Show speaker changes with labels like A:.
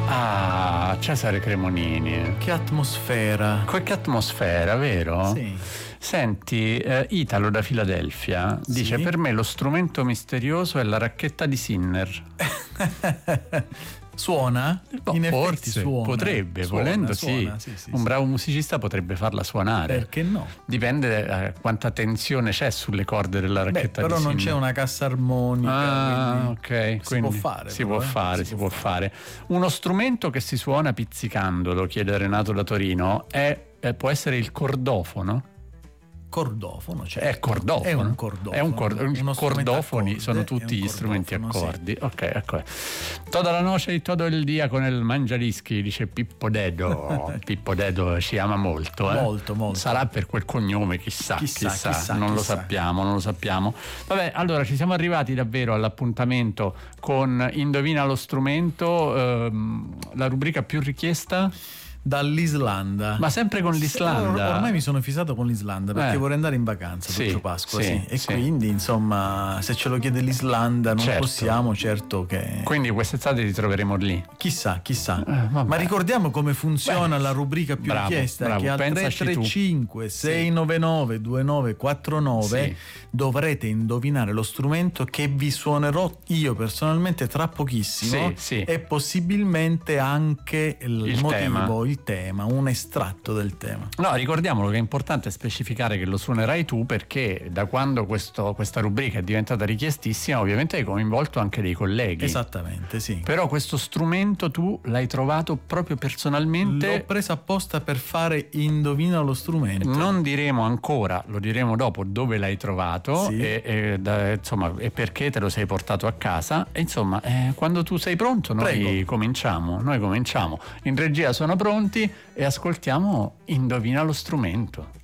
A: Ah, Cesare Cremonini.
B: Che atmosfera.
A: Che atmosfera, vero?
B: Sì.
A: Senti, Italo da Filadelfia dice: per me lo strumento misterioso è la racchetta di Sinner.
B: Suona? In effetti
A: Forse
B: suona.
A: potrebbe,
B: Suona,
A: volendo
B: suona,
A: sì.
B: sì.
A: Un bravo musicista potrebbe farla suonare.
B: Perché no?
A: Dipende quanta tensione c'è sulle corde della racchetta di
B: però non
A: Sinner.
B: c'è una cassa armonica.
A: Ok.
B: Si può fare.
A: Si può fare. Uno strumento che si suona pizzicandolo, chiede Renato da Torino, può essere il cordofono?
B: Cordofono, certo.
A: È cordofono.
B: È un cordofono.
A: I cordofoni sono tutti gli strumenti a cordi. Sì. Ok, ecco. Toda la noce di todo il dia con il mangialischi, dice Pippo Dedo. Pippo Dedo ci ama molto.
B: Molto.
A: Sarà per quel cognome, chissà. Non lo sappiamo. Vabbè, allora ci siamo arrivati davvero all'appuntamento con Indovina lo strumento, la rubrica più richiesta
B: dall'Islanda.
A: Ma sempre con l'Islanda.
B: Ormai mi sono fissato con l'Islanda perché vorrei andare in vacanza per Pasqua, e quindi insomma se ce lo chiede l'Islanda non possiamo, certo che...
A: Quindi quest'estate ti troveremo lì.
B: Chissà. Ma ricordiamo come funziona la rubrica più richiesta, che al 335 699 2949 dovrete indovinare lo strumento che vi suonerò io personalmente tra pochissimo, e possibilmente anche il motivo, il tema, un estratto del tema.
A: No, ricordiamolo che è importante specificare che lo suonerai tu, perché da quando questa rubrica è diventata richiestissima ovviamente hai coinvolto anche dei colleghi.
B: Esattamente, sì.
A: Però questo strumento tu l'hai trovato proprio personalmente.
B: L'ho preso apposta per fare Indovina lo strumento.
A: Non diremo ancora, lo diremo dopo dove l'hai trovato e perché te lo sei portato a casa, e insomma quando tu sei pronto noi cominciamo. In regia sono pronti e ascoltiamo Indovina lo strumento.